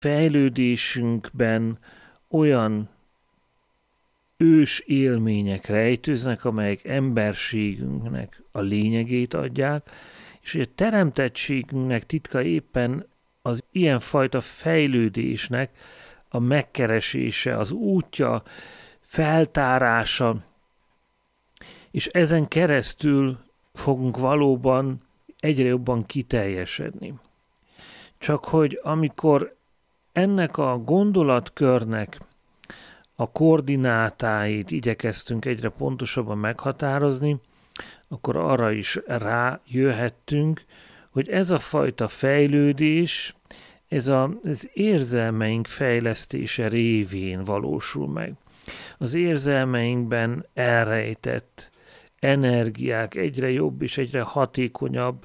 fejlődésünkben olyan ős élmények rejtőznek, amelyek emberségünknek a lényegét adják, és hogy a teremtettségünknek titka éppen az ilyenfajta fejlődésnek a megkeresése, az útja, feltárása, és ezen keresztül fogunk valóban egyre jobban kiteljesedni. Csak hogy amikor ennek a gondolatkörnek a koordinátáit igyekeztünk egyre pontosabban meghatározni, akkor arra is rájöhettünk, hogy ez a fajta fejlődés, ez az érzelmeink fejlesztése révén valósul meg. Az érzelmeinkben elrejtett energiák egyre jobb és egyre hatékonyabb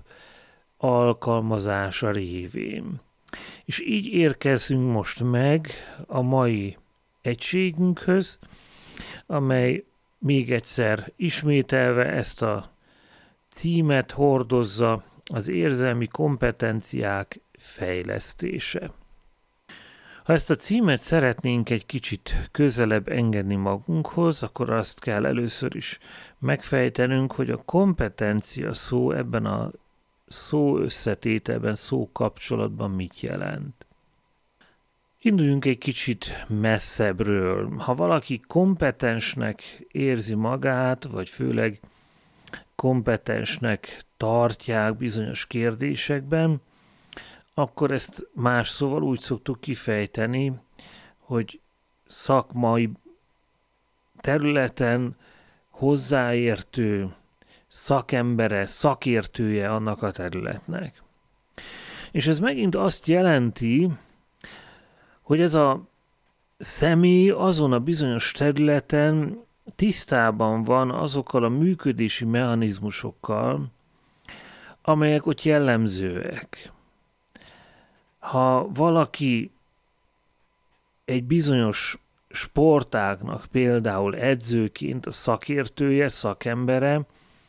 alkalmazása révén. És így érkezünk most meg a mai egységünkhöz, amely még egyszer ismételve ezt a címet hordozza, az érzelmi kompetenciák fejlesztése. Ha ezt a címet szeretnénk egy kicsit közelebb engedni magunkhoz, akkor azt kell először is megfejtenünk, hogy a kompetencia szó ebben a szó összetételben, szó kapcsolatban mit jelent. Induljunk egy kicsit messzebbről. Ha valaki kompetensnek érzi magát, vagy főleg kompetensnek tartják bizonyos kérdésekben, akkor ezt más szóval úgy szoktuk kifejteni, hogy szakmai területen hozzáértő szakembere, szakértője annak a területnek. És ez megint azt jelenti, hogy ez a személy azon a bizonyos területen tisztában van azokkal a működési mechanizmusokkal, amelyek ott jellemzőek. Ha valaki egy bizonyos sportágnak például edzőként a szakértője, szakembere,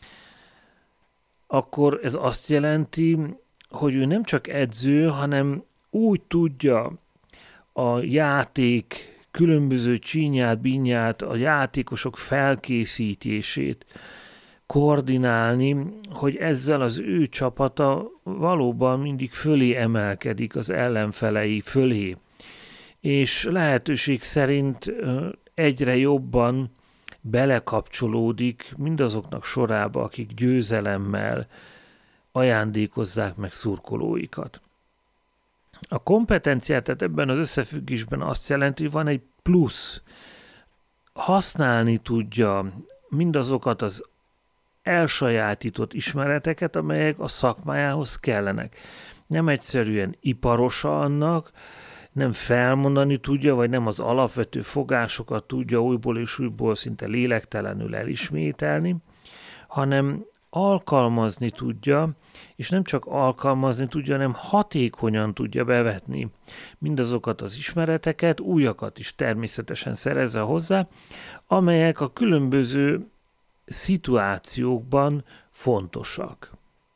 akkor ez azt jelenti, hogy ő nem csak edző, hanem úgy tudja a játék különböző csínyát, bínyát, a játékosok felkészítését koordinálni, hogy ezzel az ő csapata valóban mindig fölé emelkedik az ellenfelei fölé. És lehetőség szerint egyre jobban belekapcsolódik mindazoknak sorába, akik győzelemmel ajándékozzák meg szurkolóikat. A kompetenciát tehát ebben az összefüggésben azt jelenti, hogy van egy plusz. Használni tudja mindazokat az elsajátított ismereteket, amelyek a szakmájához kellenek. Nem egyszerűen iparosa annak, nem felmondani tudja, vagy nem az alapvető fogásokat tudja újból és újból szinte lélektelenül elismételni, hanem alkalmazni tudja, és nem csak alkalmazni tudja, hanem hatékonyan tudja bevetni mindazokat az ismereteket, újakat is természetesen szerezve hozzá, amelyek a különböző szituációkban fontosak.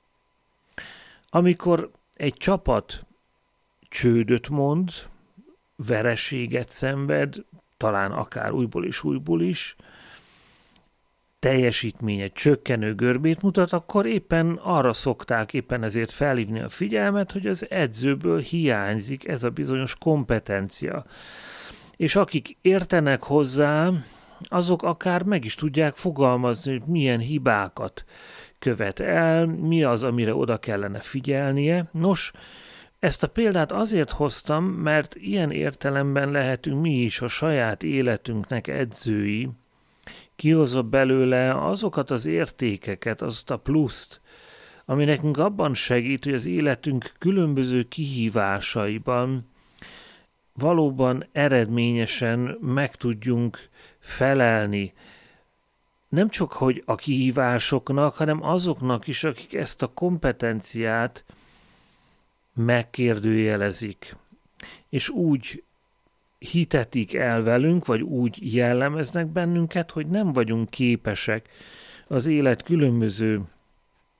Amikor egy csapat csődöt mond, vereséget szenved, talán akár újból is, teljesítménye csökkenő görbét mutat, akkor éppen arra szokták éppen ezért felhívni a figyelmet, hogy az edzőből hiányzik ez a bizonyos kompetencia. És akik értenek hozzá, azok akár meg is tudják fogalmazni, hogy milyen hibákat követ el, mi az, amire oda kellene figyelnie. Nos, ezt a példát azért hoztam, mert ilyen értelemben lehetünk mi is a saját életünknek edzői, kihozva belőle azokat az értékeket, azt a pluszt, ami nekünk abban segít, hogy az életünk különböző kihívásaiban valóban eredményesen meg tudjunk felelni. Nem csak hogy a kihívásoknak, hanem azoknak is, akik ezt a kompetenciát megkérdőjelezik, és úgy hitetik el velünk, vagy úgy jellemeznek bennünket, hogy nem vagyunk képesek az élet különböző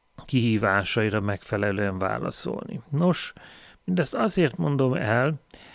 kihívásaira megfelelően válaszolni. Nos, mindezt azért mondom el,